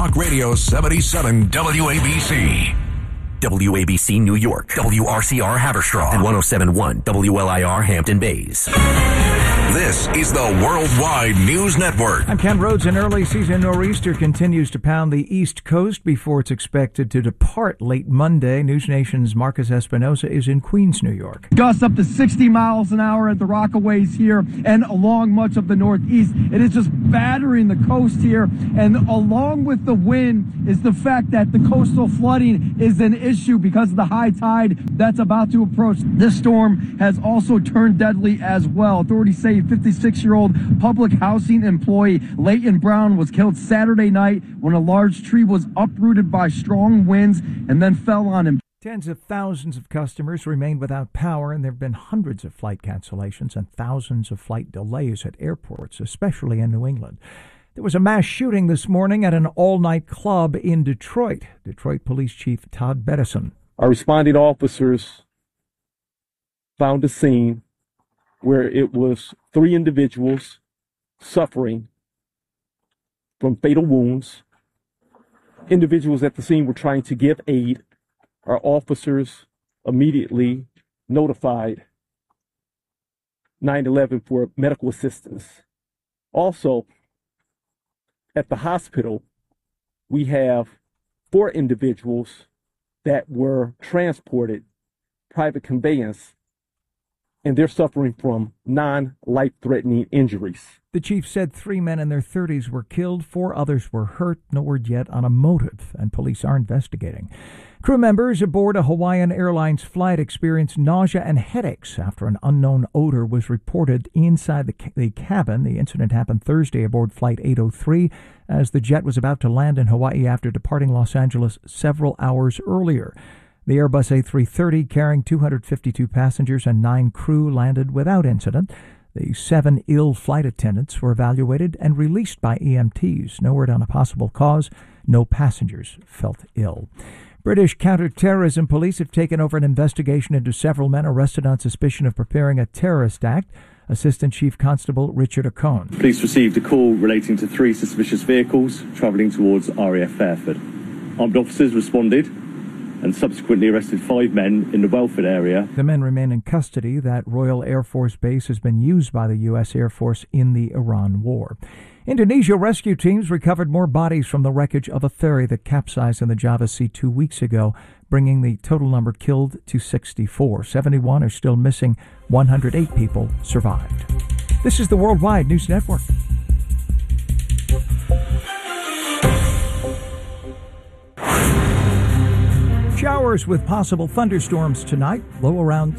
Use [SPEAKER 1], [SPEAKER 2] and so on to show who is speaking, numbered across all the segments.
[SPEAKER 1] Talk Radio 77 WABC.
[SPEAKER 2] WABC New York, WRCR Haverstraw, and 107.1 WLIR Hampton Bays.
[SPEAKER 1] This is the Worldwide News Network.
[SPEAKER 3] I'm Ken Rhodes. An early season nor'easter continues to pound the East Coast before it's expected to depart late Monday. News Nation's Marcus Espinosa is in Queens, New York.
[SPEAKER 4] Gusts up to 60 miles an hour at the Rockaways here and along much of the Northeast. It is just battering the coast here. And along with the wind is the fact that the coastal flooding is an issue because of the high tide that's about to approach. This storm has also turned deadly as well. Authorities say 56-year-old public housing employee Leighton Brown was killed Saturday night when a large tree was uprooted by strong winds and then fell on him.
[SPEAKER 3] Tens of thousands of customers remain without power, and there have been hundreds of flight cancellations and thousands of flight delays at airports, especially in New England. There was a mass shooting this morning at an all-night club in Detroit. Detroit Police Chief Todd Bettison.
[SPEAKER 5] Our responding officers found a scene where it was 3 individuals suffering from fatal wounds. Individuals at the scene were trying to give aid. Our officers immediately notified 911 for medical assistance. Also, at the hospital, we have 4 individuals that were transported private conveyance, and they're suffering from non-life-threatening injuries.
[SPEAKER 3] The chief said 3 men in their 30s were killed, 4 others were hurt. No word yet on a motive, and police are investigating. Crew members aboard a Hawaiian Airlines flight experienced nausea and headaches after an unknown odor was reported inside the cabin. The incident happened Thursday aboard Flight 803 as the jet was about to land in Hawaii after departing Los Angeles several hours earlier. The Airbus A330, carrying 252 passengers and 9 crew, landed without incident. The 7 ill flight attendants were evaluated and released by EMTs. No word on a possible cause. No passengers felt ill. British counter-terrorism police have taken over an investigation into several men arrested on suspicion of preparing a terrorist act. Assistant Chief Constable Richard O'Cone.
[SPEAKER 6] Police received a call relating to 3 suspicious vehicles travelling towards RAF Fairford. Armed officers responded and subsequently arrested 5 men in the Welford area.
[SPEAKER 3] The men remain in custody. That Royal Air Force base has been used by the U.S. Air Force in the Iran war. Indonesia rescue teams recovered more bodies from the wreckage of a ferry that capsized in the Java Sea 2 weeks ago, bringing the total number killed to 64. 71 are still missing. 108 people survived. This is the Worldwide News Network. Showers with possible thunderstorms tonight, low around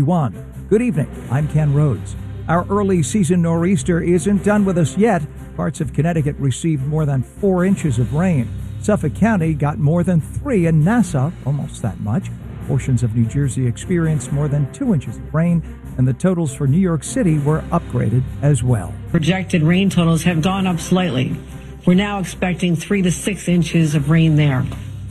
[SPEAKER 3] 61. Good evening, I'm Ken Rhodes. Our early season nor'easter isn't done with us yet. Parts of Connecticut received more than 4 inches of rain. Suffolk County got more than 3, and Nassau almost that much. Portions of New Jersey experienced more than 2 inches of rain, and the totals for New York City were upgraded as well.
[SPEAKER 7] Projected rain totals have gone up slightly. We're now expecting 3 to 6 inches of rain there.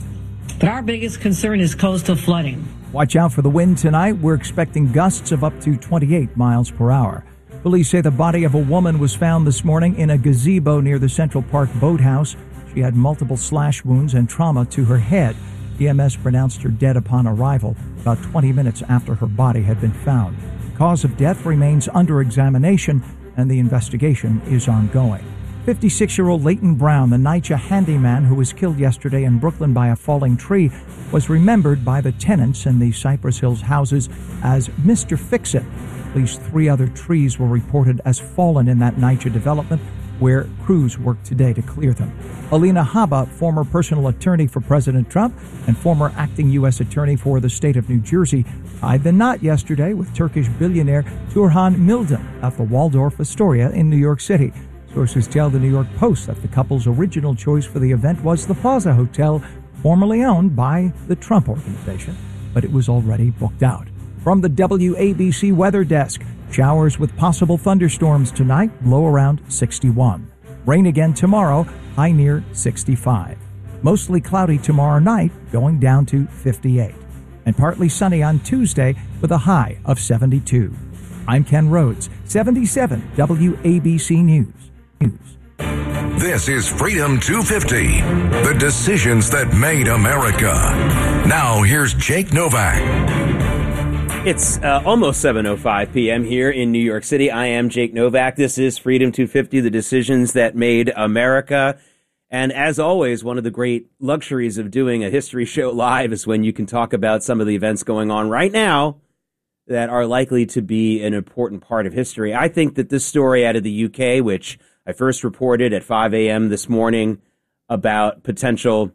[SPEAKER 7] But our biggest concern is coastal flooding.
[SPEAKER 3] Watch out for the wind tonight. We're expecting gusts of up to 28 miles per hour. Police say the body of a woman was found this morning in a gazebo near the Central Park Boathouse. She had multiple slash wounds and trauma to her head. EMS pronounced her dead upon arrival, about 20 minutes after her body had been found. The cause of death remains under examination, and the investigation is ongoing. 56-year-old Leighton Brown, the NYCHA handyman who was killed yesterday in Brooklyn by a falling tree, was remembered by the tenants in the Cypress Hills houses as Mr. Fix-It. At least 3 other trees were reported as fallen in that NYCHA development, where crews worked today to clear them. Alina Habba, former personal attorney for President Trump and former acting U.S. attorney for the state of New Jersey, tied the knot yesterday with Turkish billionaire Turhan Milden at the Waldorf Astoria in New York City. Sources tell the New York Post that the couple's original choice for the event was the Plaza Hotel, formerly owned by the Trump Organization, but it was already booked out. From the WABC Weather Desk, showers with possible thunderstorms tonight, low around 61. Rain again tomorrow, high near 65. Mostly cloudy tomorrow night, going down to 58. And partly sunny on Tuesday with a high of 72. I'm Ken Rhodes, 77 WABC News.
[SPEAKER 1] This is Freedom 250, the decisions that made America. Now, here's Jake Novak.
[SPEAKER 8] It's almost 7:05 p.m. here in New York City. I am Jake Novak. This is Freedom 250, the decisions that made America. And as always, one of the great luxuries of doing a history show live is when you can talk about some of the events going on right now that are likely to be an important part of history. I think that this story out of the UK, which I first reported at 5 a.m. this morning about potential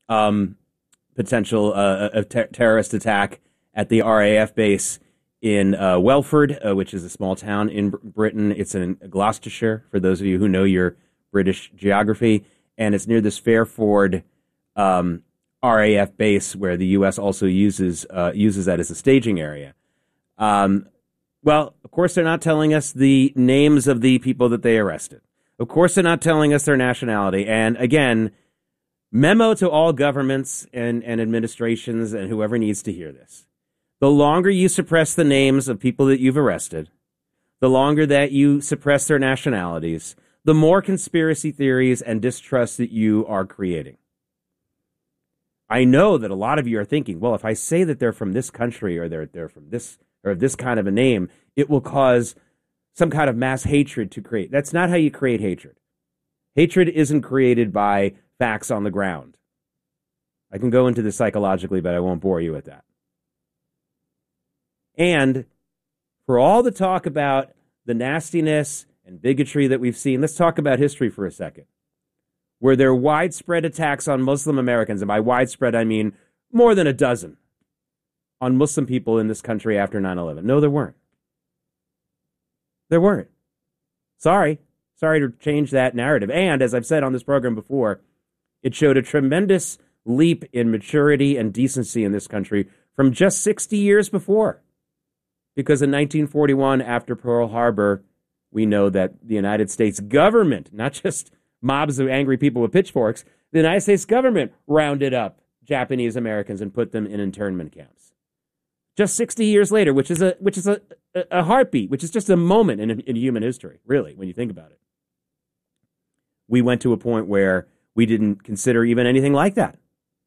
[SPEAKER 8] terrorist attack at the RAF base in Welford, which is a small town in Britain. It's in Gloucestershire, for those of you who know your British geography. And it's near this Fairford RAF base where the U.S. also uses that as a staging area. Well, of course, they're not telling us the names of the people that they arrested. Of course, they're not telling us their nationality. And again, memo to all governments and administrations and whoever needs to hear this. The longer you suppress the names of people that you've arrested, the longer that you suppress their nationalities, the more conspiracy theories and distrust that you are creating. I know that a lot of you are thinking, well, if I say that they're from this country or they're from this or this kind of a name, it will cause some kind of mass hatred to create. That's not how you create hatred. Hatred isn't created by facts on the ground. I can go into this psychologically, but I won't bore you with that. And for all the talk about the nastiness and bigotry that we've seen, let's talk about history for a second. Were there widespread attacks on Muslim Americans? And by widespread, I mean more than a dozen on Muslim people in this country after 9/11. No, there weren't. There weren't. Sorry to change that narrative. And as I've said on this program before, it showed a tremendous leap in maturity and decency in this country from just 60 years before. Because in 1941, after Pearl Harbor, we know that the United States government, not just mobs of angry people with pitchforks, the United States government rounded up Japanese Americans and put them in internment camps. Just 60 years later, which is a heartbeat, which is just a moment in human history, really, when you think about it. We went to a point where we didn't consider even anything like that.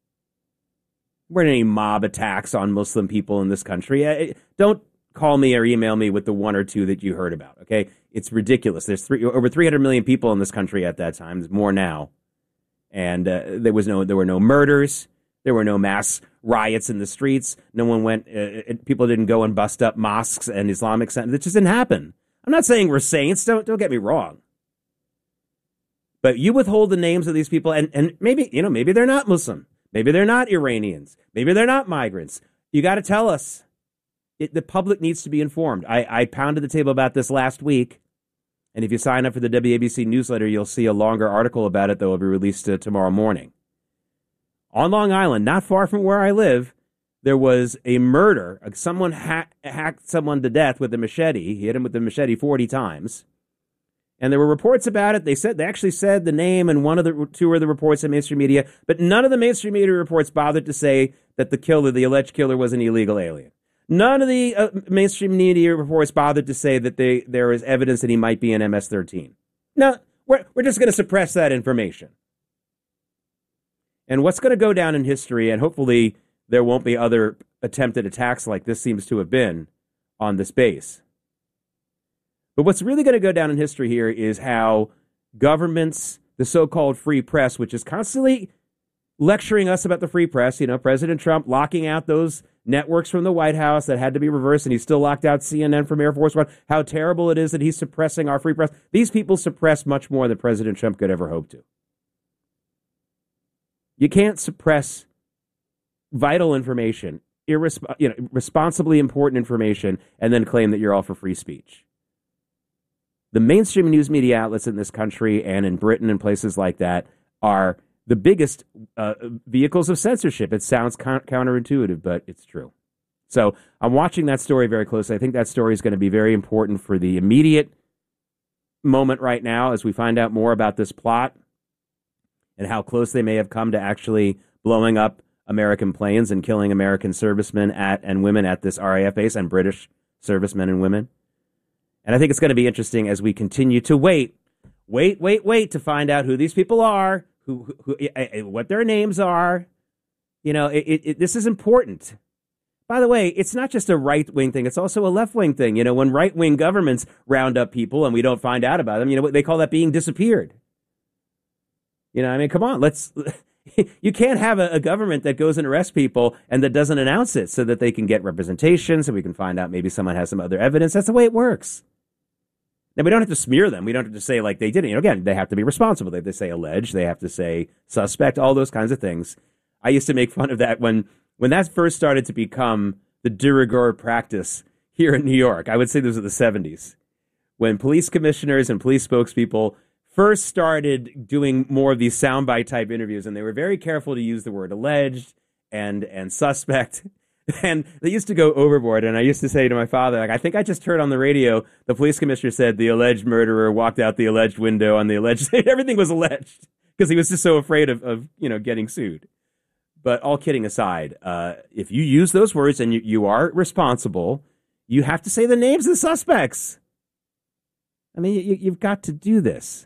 [SPEAKER 8] There weren't any mob attacks on Muslim people in this country. Don't call me or email me with the one or two that you heard about, okay? It's ridiculous. There's over 300 million people in this country at that time. There's more now. And there were no murders. There were no mass riots in the streets. No one people didn't go and bust up mosques and Islamic centers. It just didn't happen. I'm not saying we're saints. Don't get me wrong. But you withhold the names of these people, and maybe they're not Muslim. Maybe they're not Iranians. Maybe they're not migrants. You got to tell us. The public needs to be informed. I pounded the table about this last week, and if you sign up for the WABC newsletter, you'll see a longer article about it that will be released tomorrow morning. On Long Island, not far from where I live, there was a murder. Someone hacked someone to death with a machete. He hit him with the machete 40 times. And there were reports about it. They actually said the name and two of the reports in mainstream media, but none of the mainstream media reports bothered to say that the alleged killer was an illegal alien. None of the mainstream media reports bothered to say that there is evidence that he might be an MS-13. No, we're just going to suppress that information. And what's going to go down in history, and hopefully there won't be other attempted attacks like this seems to have been on this base. But what's really going to go down in history here is how governments, the so-called free press, which is constantly lecturing us about the free press, President Trump locking out those networks from the White House that had to be reversed, and he still locked out CNN from Air Force One, how terrible it is that he's suppressing our free press. These people suppress much more than President Trump could ever hope to. You can't suppress vital information, responsibly important information, and then claim that you're all for free speech. The mainstream news media outlets in this country and in Britain and places like that are the biggest vehicles of censorship. It sounds counterintuitive, but it's true. So I'm watching that story very closely. I think that story is going to be very important for the immediate moment right now as we find out more about this plot and how close they may have come to actually blowing up American planes and killing American servicemen and women at this RAF base and British servicemen and women. And I think it's going to be interesting as we continue to wait wait to find out who these people are, who what their names are. You know, this is important. By the way, it's not just a right-wing thing. It's also a left-wing thing. You know, when right-wing governments round up people and we don't find out about them, you know, they call that being disappeared. You know, I mean, come on, you can't have a government that goes and arrests people and that doesn't announce it so that they can get representation, so we can find out maybe someone has some other evidence. That's the way it works. Now, we don't have to smear them. We don't have to say like they did it. You know, again, they have to be responsible. They have to say alleged. They have to say suspect, all those kinds of things. I used to make fun of that when that first started to become the de rigueur practice here in New York. I would say those are the 70s, when police commissioners and police spokespeople first started doing more of these soundbite type interviews, and they were very careful to use the word alleged and suspect. And they used to go overboard. And I used to say to my father, like, I think I just heard on the radio, the police commissioner said the alleged murderer walked out the alleged window on the alleged, everything was alleged because he was just so afraid of getting sued. But all kidding aside, if you use those words and you are responsible, you have to say the names of the suspects. I mean, you've got to do this.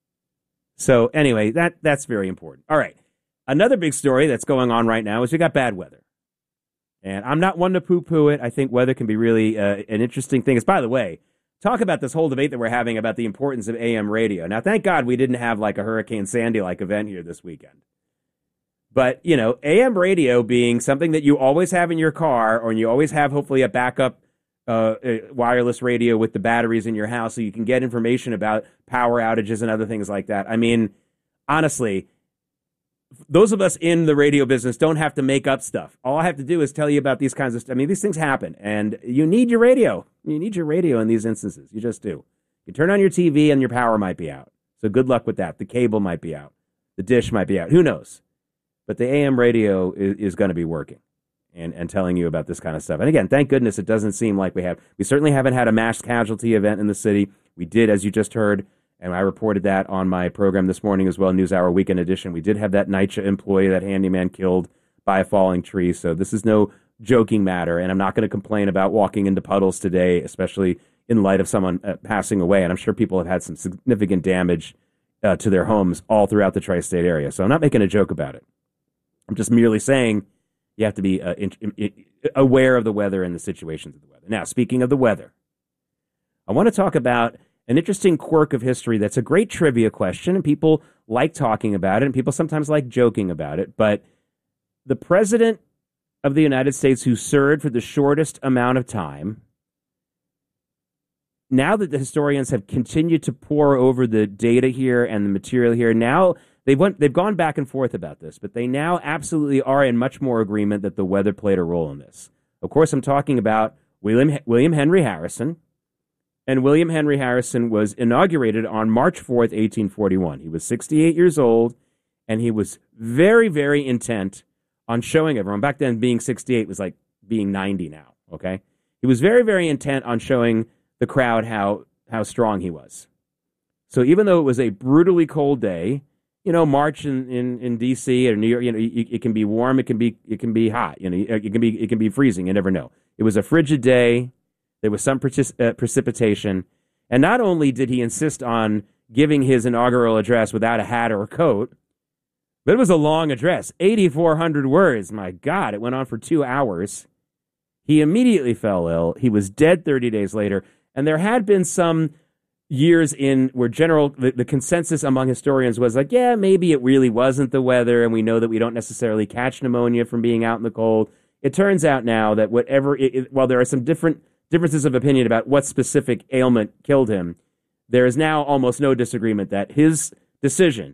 [SPEAKER 8] So anyway, that's very important. All right. Another big story that's going on right now is we got bad weather. And I'm not one to poo-poo it. I think weather can be really an interesting thing. By the way, talk about this whole debate that we're having about the importance of AM radio. Now, thank God we didn't have like a Hurricane Sandy-like event here this weekend. But, you know, AM radio being something that you always have in your car, or you always have hopefully a backup wireless radio with the batteries in your house so you can get information about power outages and other things like that. I mean, honestly, those of us in the radio business don't have to make up stuff. All I have to do is tell you about these kinds of stuff. I mean, these things happen, and you need your radio. You need your radio in these instances. You just do. You turn on your TV and your power might be out. So good luck with that. The cable might be out. The dish might be out. Who knows? But the AM radio is going to be working and telling you about this kind of stuff. And again, thank goodness it doesn't seem like we have. We certainly haven't had a mass casualty event in the city. We did, as you just heard, and I reported that on my program this morning as well, NewsHour Weekend Edition. We did have that NYCHA employee, that handyman, killed by a falling tree. So this is no joking matter, and I'm not going to complain about walking into puddles today, especially in light of someone passing away. And I'm sure people have had some significant damage to their homes all throughout the tri-state area. So I'm not making a joke about it. I'm just merely saying you have to be aware of the weather and the situations of the weather. Now, speaking of the weather, I want to talk about an interesting quirk of history that's a great trivia question, and people like talking about it, and people sometimes like joking about it. But the president of the United States who served for the shortest amount of time, now that the historians have continued to pore over the data here and the material here, now they've gone back and forth about this, but they now absolutely are in much more agreement that the weather played a role in this. Of course, I'm talking about William Henry Harrison. And William Henry Harrison was inaugurated on March 4th, 1841. He was 68 years old, and he was very, very intent on showing everyone. Back then, being 68 was like being 90 now, okay? He was very, very intent on showing the crowd how strong he was. So even though it was a brutally cold day, you know, March in D.C. or New York, you know, it can be warm, it can be hot, you know, it can be freezing. You never know. It was a frigid day. There was some precipitation, and not only did he insist on giving his inaugural address without a hat or a coat, but it was a long address, 8,400 words. My God, it went on for 2 hours. He immediately fell ill. He was dead 30 days later, and there had been some years in where the consensus among historians was like, yeah, maybe it really wasn't the weather, and we know that we don't necessarily catch pneumonia from being out in the cold. It turns out now that while there are some differences of opinion about what specific ailment killed him, there is now almost no disagreement that his decision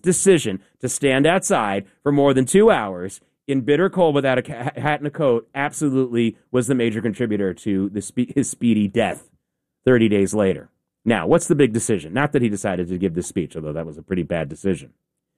[SPEAKER 8] to stand outside for more than 2 hours in bitter cold without a hat and a coat absolutely was the major contributor to his speedy death 30 days later. Now, what's the big decision? Not that he decided to give this speech, although that was a pretty bad decision.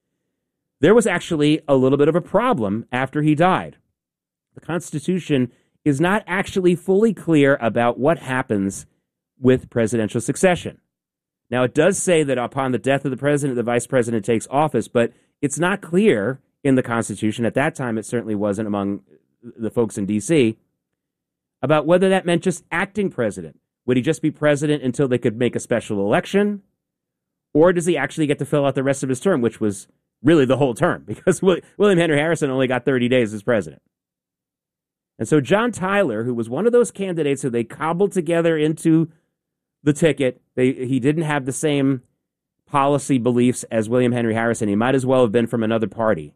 [SPEAKER 8] There was actually a little bit of a problem after he died. The Constitution is not actually fully clear about what happens with presidential succession. Now, it does say that upon the death of the president, the vice president takes office, but it's not clear in the Constitution, at that time it certainly wasn't among the folks in D.C., about whether that meant just acting president. Would he just be president until they could make a special election? Or does he actually get to fill out the rest of his term, which was really the whole term, because William Henry Harrison only got 30 days as president. And so John Tyler, who was one of those candidates who they cobbled together into the ticket, he didn't have the same policy beliefs as William Henry Harrison. He might as well have been from another party.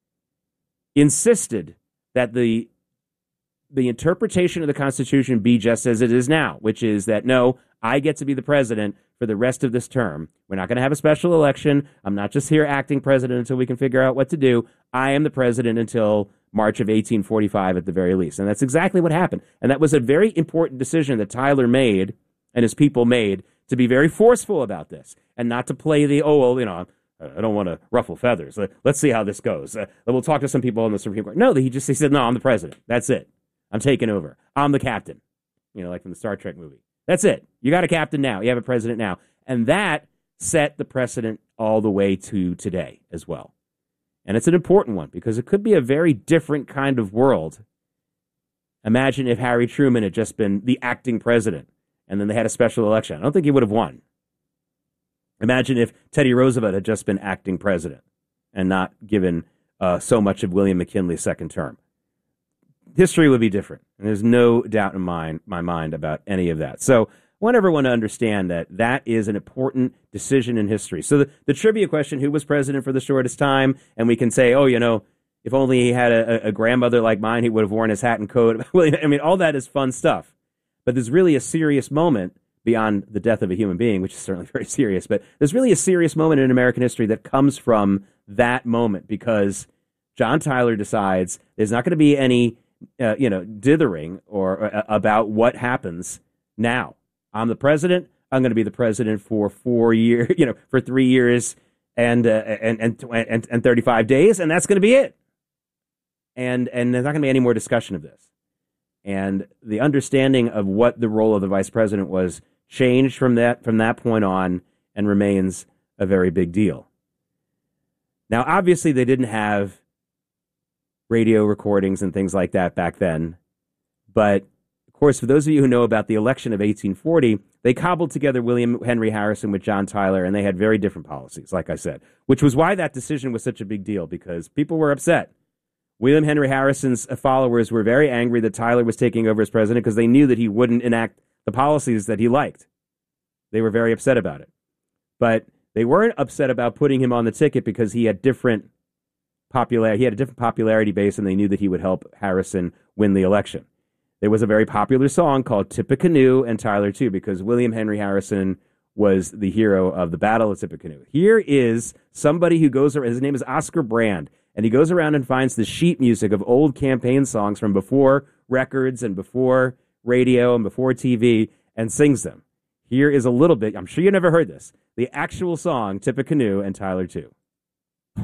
[SPEAKER 8] Insisted that the interpretation of the Constitution be just as it is now, which is that, no, I get to be the president for the rest of this term. We're not going to have a special election. I'm not just here acting president until we can figure out what to do. I am the president until March of 1845 at the very least. And that's exactly what happened. And that was a very important decision that Tyler made and his people made, to be very forceful about this and not to play the, I don't want to ruffle feathers. Let's see how this goes. We'll talk to some people on the Supreme Court. No, he said, no, I'm the president. That's it. I'm taking over. I'm the captain. Like from the Star Trek movie. That's it. You got a captain now. You have a president now. And that set the precedent all the way to today as well. And it's an important one because it could be a very different kind of world. Imagine if Harry Truman had just been the acting president and then they had a special election. I don't think he would have won. Imagine if Teddy Roosevelt had just been acting president and not given so much of William McKinley's second term. History would be different. And there's no doubt in my mind about any of that. So I want everyone to understand that that is an important decision in history. So the trivia question, who was president for the shortest time? And we can say, if only he had a grandmother like mine, he would have worn his hat and coat. I mean, all that is fun stuff. But there's really a serious moment beyond the death of a human being, which is certainly very serious. But there's really a serious moment in American history that comes from that moment because John Tyler decides there's not going to be any dithering or about what happens now. I'm the president. I'm going to be the president for 4 years, for 3 years and 35 days, and that's going to be it. And there's not going to be any more discussion of this. And the understanding of what the role of the vice president was changed from that point on and remains a very big deal. Now, obviously, they didn't have radio recordings and things like that back then. But, of course, for those of you who know about the election of 1840, they cobbled together William Henry Harrison with John Tyler, and they had very different policies, like I said, which was why that decision was such a big deal, because people were upset. William Henry Harrison's followers were very angry that Tyler was taking over as president because they knew that he wouldn't enact the policies that he liked. They were very upset about it. But they weren't upset about putting him on the ticket because he had different popularity. He had a different popularity base, and they knew that he would help Harrison win the election. There was a very popular song called Tippecanoe, and Tyler too, because William Henry Harrison was the hero of the Battle of Tippecanoe. Here is somebody who goes around, his name is Oscar Brand, and he goes around and finds the sheet music of old campaign songs from before records and before radio and before TV and sings them. Here is a little bit, I'm sure you never heard this, the actual song Tippecanoe and Tyler too.